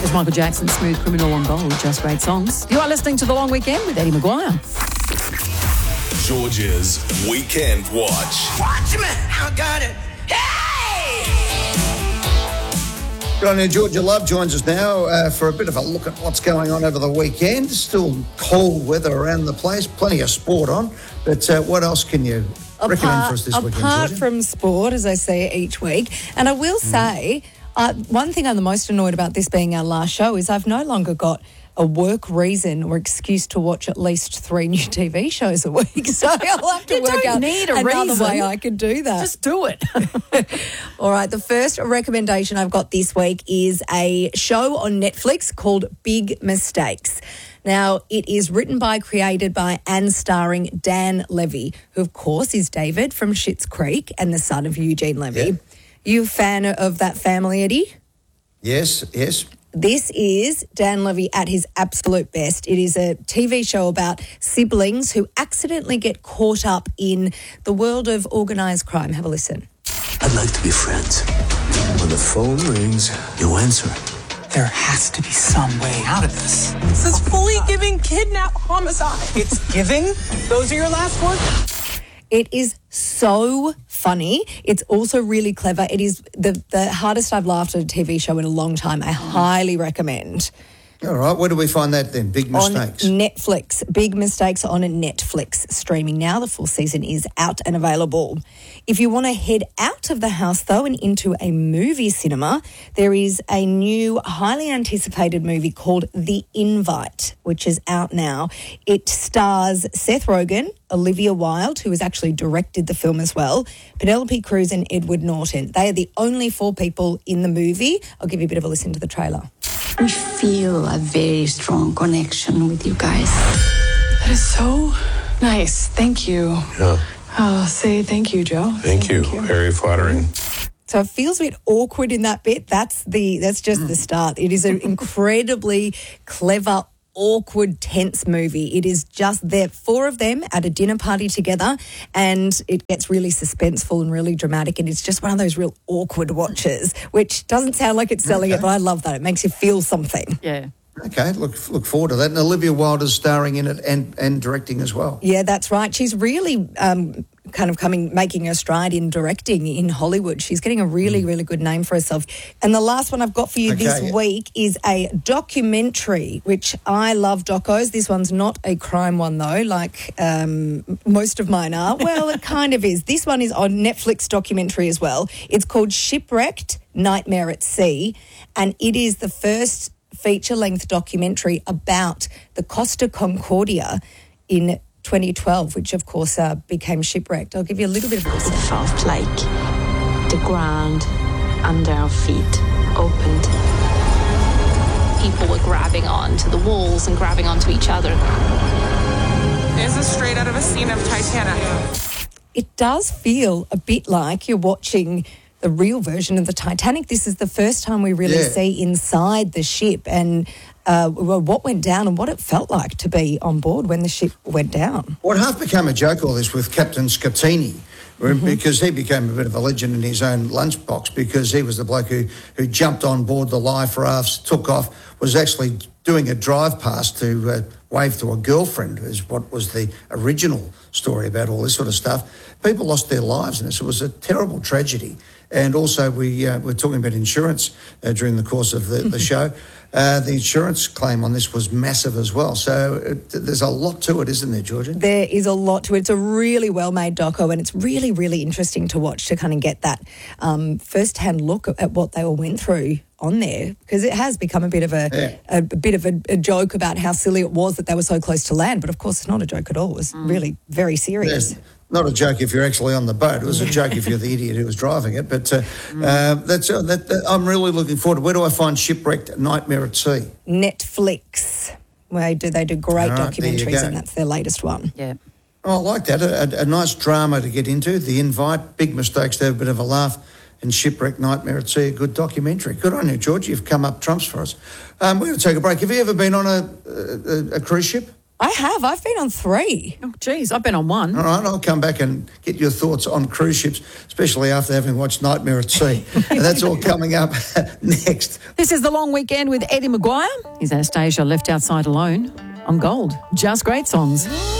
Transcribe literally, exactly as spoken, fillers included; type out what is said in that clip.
It's Michael Jackson, Smooth Criminal on Gold, just great songs. You are listening to The Long Weekend with Eddie Maguire. Georgia's Weekend Watch. Watch me, I got it. Hey! Good on you, Georgia Love joins us now uh, for a bit of a look at what's going on over the weekend. Still cold weather around the place, plenty of sport on. But uh, what else can you apart, recommend for us this weekend, Apart Georgia? from sport, as I say each week, and I will say, uh, one thing I'm the most annoyed about this being our last show is I've no longer got a work reason or excuse to watch at least three new T V shows a week. So I'll have to You work don't out need a another reason. way I can do that. Just do it. All right, the first recommendation I've got this week is a show on Netflix called Big Mistakes. Now, it is written by, created by, and starring Dan Levy, who, of course, is David from Schitt's Creek and the son of Eugene Levy. Yeah. You a fan of that family, Eddie? Yes, yes. This is Dan Levy at his absolute best. It is a T V show about siblings who accidentally get caught up in the world of organised crime. Have a listen. I'd like to be friends. When the phone rings, you answer. There has to be some way out of this. This is fully giving kidnap homicide. It's giving? Those are your last words? It is so funny. It's also really clever. It is the, the hardest I've laughed at a T V show in a long time. I highly recommend. All right, where do we find that then? Big Mistakes. On Netflix. Big Mistakes on Netflix, streaming now. The full season is out and available. If you want to head out of the house, though, and into a movie cinema, there is a new, highly anticipated movie called The Invite, which is out now. It stars Seth Rogen, Olivia Wilde, who has actually directed the film as well, Penelope Cruz and Edward Norton. They are the only four people in the movie. I'll give you a bit of a listen to the trailer. We feel a very strong connection with you guys. That is so nice. Thank you. Yeah. I'll say thank you, Joe. Thank, you. you. Very flattering. So it feels a bit awkward in that bit. That's the that's just the start. It is an incredibly clever, awkward, tense movie. It is just there, four of them at a dinner party together, and it gets really suspenseful and really dramatic, and it's just one of those real awkward watches, which doesn't sound like it's selling Okay. it, but I love that. It makes you feel something. Yeah. Okay, look look forward to that. And Olivia Wilde is starring in it and, and directing as well. Yeah, that's right. She's really um, kind of coming, making her stride in directing in Hollywood. She's getting a really, really good name for herself. And the last one I've got for you Okay, this yeah. week is a documentary, which I love docos. This one's not a crime one, though, like um, most of mine are. Well, it kind of is. This one is on Netflix documentary as well. It's called Shipwrecked, Nightmare at Sea, and it is the first feature-length documentary about the Costa Concordia in twenty twelve, which of course uh, became shipwrecked. I'll give you a little bit of a listen. It felt like the ground under our feet opened. People were grabbing onto the walls and grabbing onto each other. This is straight out of a scene of Titanic. It does feel a bit like you're watching the real version of the Titanic. This is the first time we really Yeah. see inside the ship and uh, well, what went down and what it felt like to be on board when the ship went down. Well, it half became a joke, all this, with Captain Scattini, Mm-hmm. because he became a bit of a legend in his own lunchbox, because he was the bloke who, who jumped on board the life rafts, took off, was actually doing a drive past to uh, wave to a girlfriend, is what was the original story about all this sort of stuff. People lost their lives in this. It was a terrible tragedy. And also we uh, were talking about insurance uh, during the course of the, the show. Uh, the insurance claim on this was massive as well. So it, there's a lot to it, isn't there, Georgia? There is a lot to it. It's a really well-made doco, and it's really, really interesting to watch, to kind of get that um, first-hand look at what they all went through on there, because it has become a bit of a, Yeah. a, a bit of a, a joke about how silly it was that they were so close to land. But of course, it's not a joke at all. It was really very serious. Yeah. Not a joke if you're actually on the boat. It was a joke if you're the idiot who was driving it. But uh, uh, that's uh, that, that, I'm really looking forward to. Where do I find Shipwrecked, Nightmare at Sea? Netflix, where do they do great All right, there you documentaries, go. and that's their latest one. Yeah. Oh, I like that. A, a, a nice drama to get into. The Invite, Big Mistakes to have a bit of a laugh, and Shipwrecked, Nightmare at Sea, a good documentary. Good on you, George. You've come up trumps for us. Um, we're going to take a break. Have you ever been on a, a, a cruise ship? I have. I've been on three. Oh, geez, I've been on one. All right, I'll come back and get your thoughts on cruise ships, especially after having watched Nightmare at Sea. And that's all coming up next. This is The Long Weekend with Eddie Maguire. Is Anastasia left outside alone? On Gold. Just great songs.